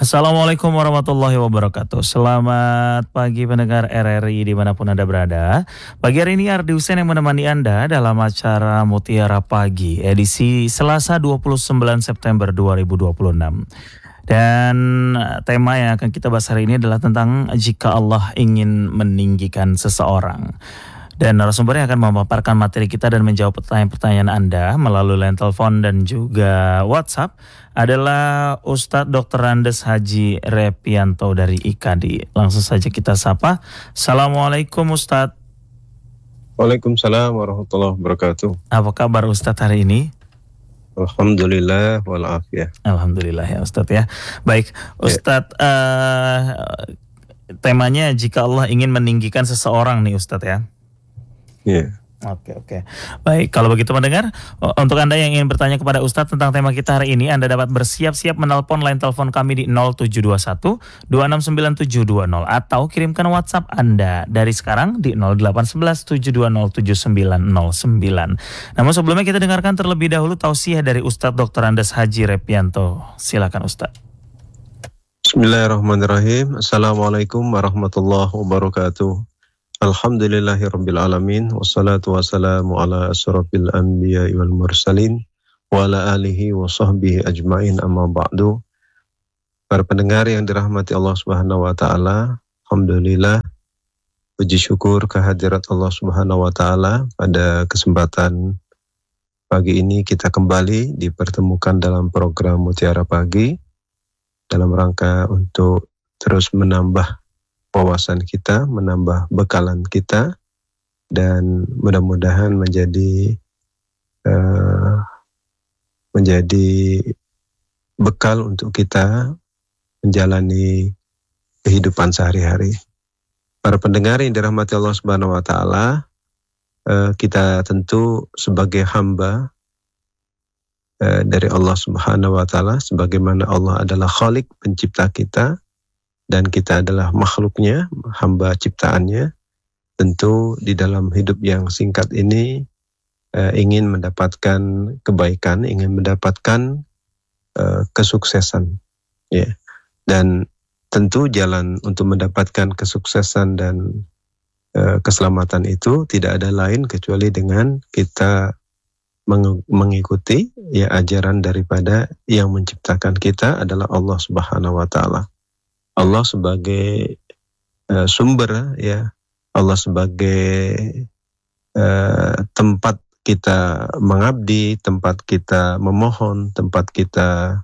Assalamualaikum warahmatullahi wabarakatuh. Selamat pagi pendengar RRI dimanapun Anda berada. Pagi hari ini Ardi Husein yang menemani Anda dalam acara Mutiara Pagi edisi Selasa 29 September 2026. Dan tema yang akan kita bahas hari ini adalah tentang jika Allah ingin meninggikan seseorang. Dan narasumber yang akan memaparkan materi kita dan menjawab pertanyaan-pertanyaan Anda melalui line telepon dan juga WhatsApp adalah Ustadz Dr. Andes Haji Repianto dari IKADI. Langsung saja kita sapa. Assalamualaikum Ustadz. Waalaikumsalam warahmatullahi wabarakatuh. Apa kabar Ustadz hari ini? Alhamdulillah walafiat. Alhamdulillah ya Ustadz ya. Baik Ustadz, temanya jika Allah ingin meninggikan seseorang nih Ustadz ya. Iya. Oke. Baik, kalau begitu mendengar, untuk Anda yang ingin bertanya kepada Ustadz tentang tema kita hari ini, Anda dapat bersiap-siap menelpon line telepon kami di 0721 269720 atau kirimkan WhatsApp Anda dari sekarang di 0811 720 7909. Namun sebelumnya kita dengarkan terlebih dahulu tausiah dari Ustadz Dr. Andes Haji Repianto. Silakan Ustadz. Bismillahirrahmanirrahim. Assalamualaikum warahmatullahi wabarakatuh. Alhamdulillahirabbil alamin wassalatu wassalamu ala asyrafil anbiya'i wal mursalin wa ala alihi wa sahbihi ajmain amma ba'du. Para pendengar yang dirahmati Allah Subhanahu wa taala, alhamdulillah puji syukur kehadirat Allah Subhanahu wa taala pada kesempatan pagi ini kita kembali dipertemukan dalam program Mutiara Pagi dalam rangka untuk terus menambah wawasan kita, menambah bekalan kita, dan mudah-mudahan menjadi bekal untuk kita menjalani kehidupan sehari-hari. Para pendengar yang dirahmati Allah Subhanahu wa taala, kita tentu sebagai hamba dari Allah Subhanahu wa taala, sebagaimana Allah adalah Khalik, pencipta kita, dan kita adalah makhluknya, hamba ciptaannya. Tentu di dalam hidup yang singkat ini ingin mendapatkan kebaikan, ingin mendapatkan kesuksesan, ya. Dan tentu jalan untuk mendapatkan kesuksesan dan keselamatan itu tidak ada lain kecuali dengan kita mengikuti ya ajaran daripada yang menciptakan kita adalah Allah Subhanahu wa taala. Allah sebagai sumber, ya, Allah sebagai tempat kita mengabdi, tempat kita memohon, tempat kita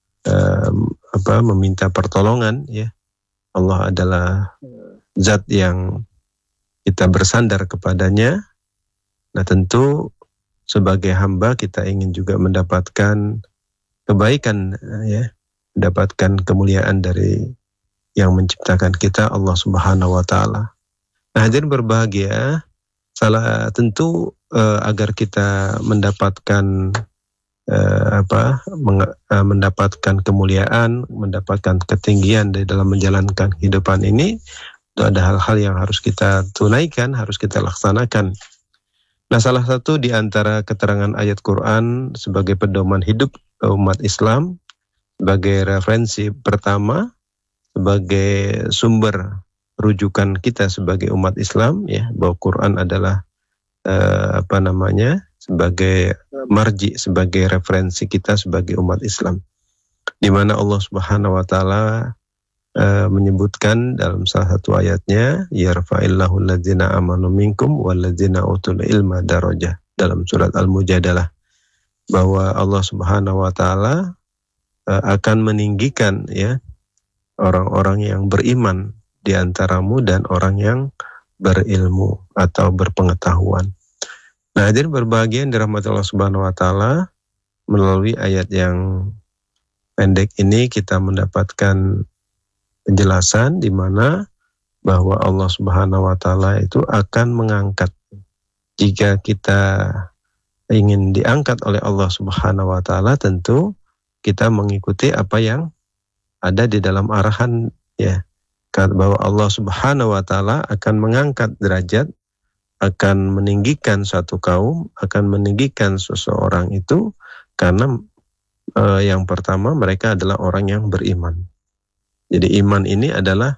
meminta pertolongan, ya. Allah adalah zat yang kita bersandar kepadanya. Nah, tentu sebagai hamba kita ingin juga mendapatkan kebaikan, ya, mendapatkan kemuliaan dari yang menciptakan kita, Allah Subhanahu wa taala. Nah, hadirin berbahagia, tentu agar kita mendapatkan mendapatkan kemuliaan, mendapatkan ketinggian di dalam menjalankan kehidupan ini, itu ada hal-hal yang harus kita tunaikan, harus kita laksanakan. Nah, salah satu di antara keterangan ayat Quran sebagai pedoman hidup umat Islam, sebagai referensi pertama, sebagai sumber rujukan kita sebagai umat Islam, ya, bahwa Quran adalah sebagai marji, sebagai referensi kita sebagai umat Islam, di mana Allah Subhanahu wa taala menyebutkan dalam salah satu ayatnya, yarfa'illahu alladzina amanu minkum walladzina utul ilma darajah, dalam surat Al-Mujadalah, bahwa Allah Subhanahu wa taala akan meninggikan, ya, orang-orang yang beriman di antaramu dan orang yang berilmu atau berpengetahuan. Nah, hadirin berbahagia yang dirahmati Allah Subhanahu wa taala, melalui ayat yang pendek ini kita mendapatkan penjelasan di mana bahwa Allah Subhanahu wa taala itu akan mengangkat, jika kita ingin diangkat oleh Allah Subhanahu wa taala, tentu kita mengikuti apa yang ada di dalam arahan, ya, bahwa Allah Subhanahu wa taala akan mengangkat derajat, akan meninggikan suatu kaum, akan meninggikan seseorang itu karena yang pertama mereka adalah orang yang beriman. Jadi iman ini adalah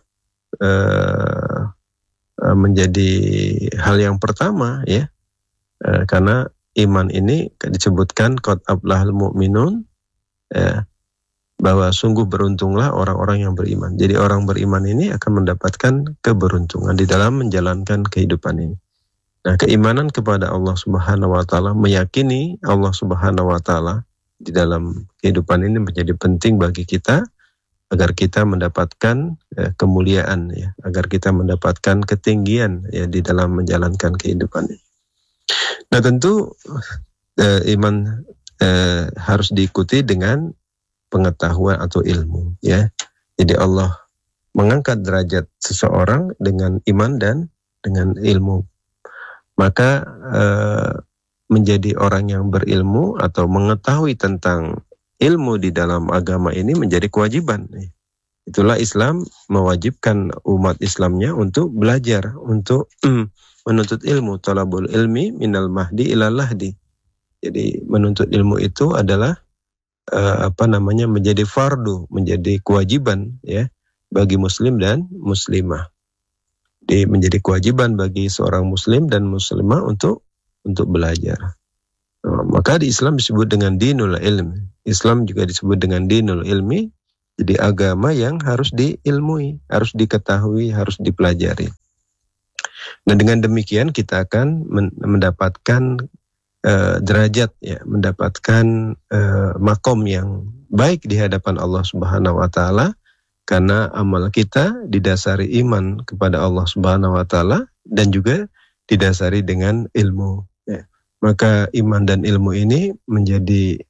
menjadi hal yang pertama ya, karena iman ini disebutkan qad aflahal mu'minun, ya, bahwa sungguh beruntunglah orang-orang yang beriman. Jadi orang beriman ini akan mendapatkan keberuntungan di dalam menjalankan kehidupan ini. Nah, keimanan kepada Allah Subhanahu wa taala, meyakini Allah Subhanahu wa taala di dalam kehidupan ini menjadi penting bagi kita agar kita mendapatkan kemuliaan ya, agar kita mendapatkan ketinggian ya di dalam menjalankan kehidupan ini. Nah, tentu iman harus diikuti dengan pengetahuan atau ilmu ya. Jadi Allah mengangkat derajat seseorang dengan iman dan dengan ilmu. Maka menjadi orang yang berilmu atau mengetahui tentang ilmu di dalam agama ini menjadi kewajiban. Itulah Islam mewajibkan umat Islamnya untuk belajar, untuk menuntut ilmu. Talabul ilmi minal mahdi ilal lahdi. Jadi menuntut ilmu itu adalah menjadi fardu, menjadi kewajiban ya bagi muslim dan muslimah. Menjadi kewajiban bagi seorang muslim dan muslimah untuk belajar. Maka di Islam disebut dengan dinul ilmi. Islam juga disebut dengan dinul ilmi. Jadi agama yang harus diilmui, harus diketahui, harus dipelajari. Nah, dengan demikian kita akan mendapatkan derajat ya, mendapatkan makom yang baik di hadapan Allah Subhanahu wa taala, karena amal kita didasari iman kepada Allah Subhanahu wa taala dan juga didasari dengan ilmu ya. Maka iman dan ilmu ini menjadi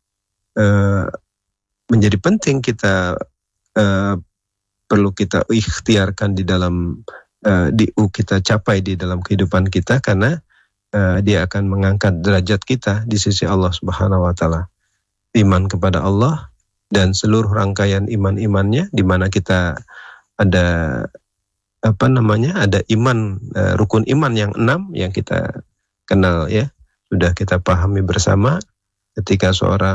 penting, kita perlu kita ikhtiarkan di dalam kita capai di dalam kehidupan kita, karena dia akan mengangkat derajat kita di sisi Allah Subhanahu wa taala. Iman kepada Allah dan seluruh rangkaian iman-imannya, di mana kita ada ada iman, rukun iman yang 6 yang kita kenal ya, sudah kita pahami bersama ketika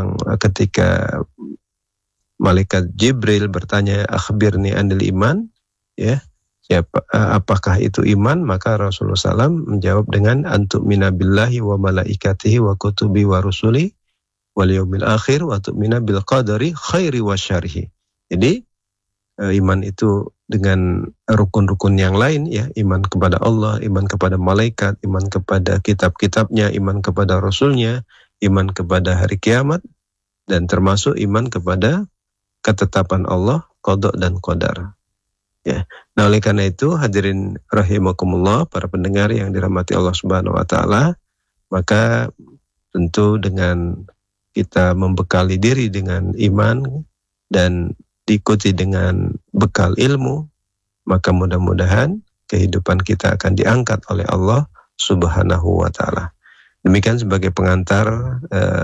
malaikat Jibril bertanya akhbirni anil iman ya, apakah itu iman? Maka Rasulullah SAW menjawab dengan antu'mina billahi wa malaikatihi wa kutubi wa rusuli wal yaumil akhir wa tu'mina bil qadari khairi wa syarhi. Jadi iman itu dengan rukun-rukun yang lain ya, iman kepada Allah, iman kepada malaikat, iman kepada kitab-kitabnya, iman kepada rasulnya, iman kepada hari kiamat, dan termasuk iman kepada ketetapan Allah, qada dan qadar. Ya. Nah, oleh karena itu hadirin rahimakumullah, para pendengar yang dirahmati Allah Subhanahu wa taala, maka tentu dengan kita membekali diri dengan iman dan diikuti dengan bekal ilmu, maka mudah-mudahan kehidupan kita akan diangkat oleh Allah Subhanahu wa taala. Demikian sebagai pengantar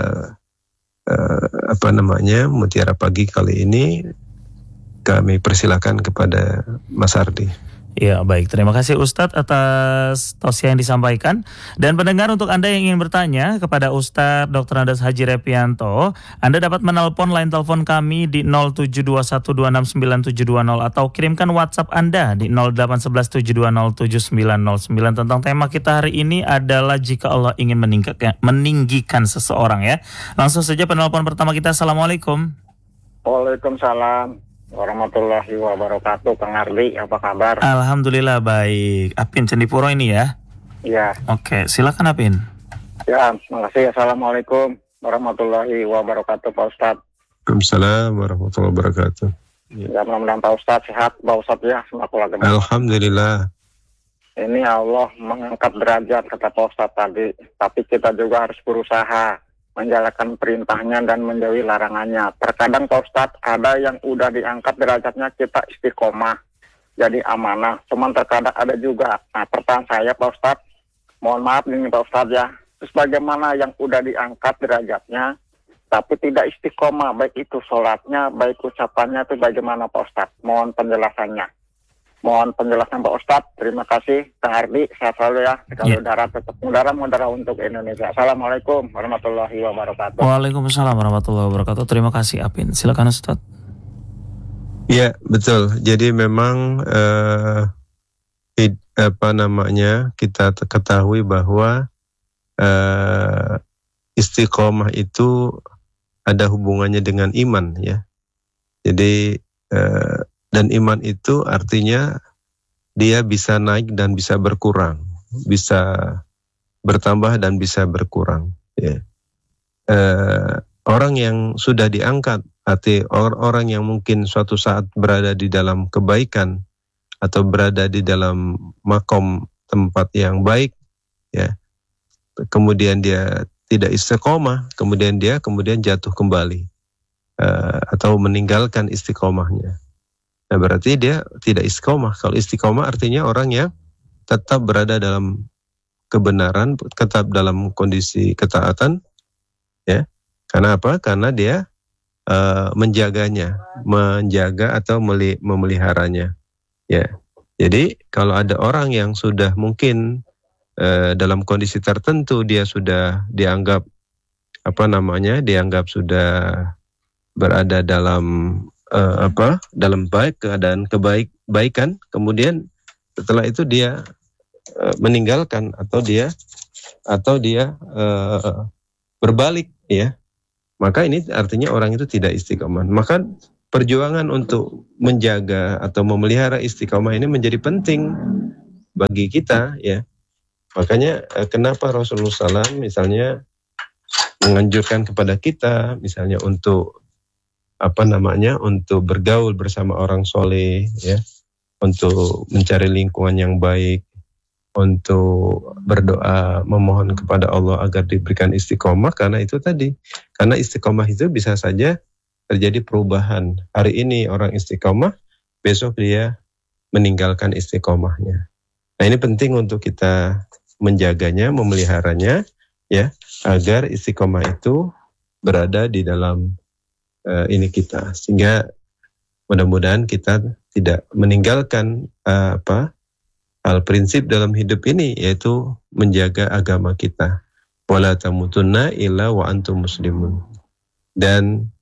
Mutiara Pagi kali ini. Kami persilakan kepada Mas Ardi. Ya, baik. Terima kasih Ustadz atas tausiah yang disampaikan. Dan pendengar, untuk Anda yang ingin bertanya kepada Ustadz Dr. Andes Haji Repianto, Anda dapat menelpon line telepon kami di 0721269720 atau kirimkan WhatsApp Anda di 081172079909. Tentang tema kita hari ini adalah jika Allah ingin meninggikan seseorang ya. Langsung saja penelpon pertama kita. Assalamualaikum. Waalaikumsalam warahmatullahi wabarakatuh. Kang Ardi, apa kabar? Alhamdulillah baik. Apin Cendipuro ini ya? Iya. Oke, silakan Apin. Ya, terima kasih. Assalamualaikum warahmatullahi wabarakatuh, Pak Ustadz. Waalaikumsalam warahmatullahi wabarakatuh. Ya, mudah-mudahan Pak Ustadz sehat, Pak Ustadz ya, semua keluarga. Alhamdulillah. Ini Allah mengangkat derajat, kata Pak Ustadz tadi. Tapi kita juga harus berusaha menjalankan perintahnya dan menjauhi larangannya. Terkadang Pak Ustadz ada yang udah diangkat derajatnya, kita istiqomah jadi amanah. Cuman terkadang ada juga. Nah, pertanyaan saya Pak Ustadz, mohon maaf ini Pak Ustadz ya, terus bagaimana yang udah diangkat derajatnya tapi tidak istiqomah, baik itu sholatnya, baik ucapannya, itu bagaimana Pak Ustadz? Mohon penjelasannya. Mohon penjelasan Pak Ustadz. Terima kasih Kang Ardi, sehat selalu ya. Kalau udara tetap udara untuk Indonesia. Assalamualaikum warahmatullahi wabarakatuh. Waalaikumsalam warahmatullahi wabarakatuh. Terima kasih Apin. Silakan Ustadz. Ya, betul. Jadi memang kita ketahui bahwa istiqomah itu ada hubungannya dengan iman, ya. Jadi dan iman itu artinya dia bisa naik dan bisa berkurang, bisa bertambah dan bisa berkurang. Ya. Orang yang sudah diangkat, arti orang yang mungkin suatu saat berada di dalam kebaikan atau berada di dalam makom tempat yang baik, ya, kemudian dia tidak istiqomah, kemudian jatuh kembali atau meninggalkan istiqomahnya. Nah, berarti dia tidak istiqomah. Kalau istiqomah artinya orang yang tetap berada dalam kebenaran, tetap dalam kondisi ketaatan, ya. Karena apa? Karena dia menjaga atau memeliharanya. Ya, jadi kalau ada orang yang sudah mungkin dalam kondisi tertentu dia sudah dianggap dianggap sudah berada dalam dalam keadaan kebaikan, kemudian setelah itu dia meninggalkan atau dia berbalik, ya, maka ini artinya orang itu tidak istiqomah. Maka perjuangan untuk menjaga atau memelihara istiqomah ini menjadi penting bagi kita, ya. Makanya kenapa Rasulullah SAW misalnya menganjurkan kepada kita misalnya untuk untuk bergaul bersama orang soleh, ya, untuk mencari lingkungan yang baik, untuk berdoa memohon kepada Allah agar diberikan istiqomah, karena itu tadi, karena istiqomah itu bisa saja terjadi perubahan. Hari ini orang istiqomah, besok dia meninggalkan istiqomahnya. Nah, ini penting untuk kita menjaganya, memeliharanya, ya, agar istiqomah itu berada di dalam ini kita, sehingga mudah-mudahan kita tidak meninggalkan hal prinsip dalam hidup ini, yaitu menjaga agama kita. Wala tamutunna illa wa antum muslimun. Dan